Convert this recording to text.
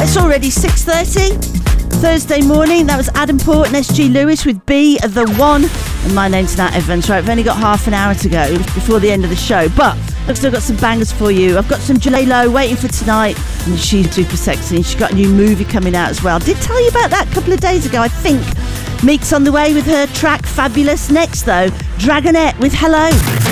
It's already 6:30 Thursday morning. That was Adam Port and SG Lewis with Be The One. And my name's Nat Evans. Right, we've only got half an hour to go before the end of the show, but I've still got some bangers for you. I've got some J-Lo waiting for tonight, and she's super sexy, and she's got a new movie coming out as well. Did tell you about that a couple of days ago, I think. Meek's on the way with her track Fabulous. Next though, Dragonette with Hello.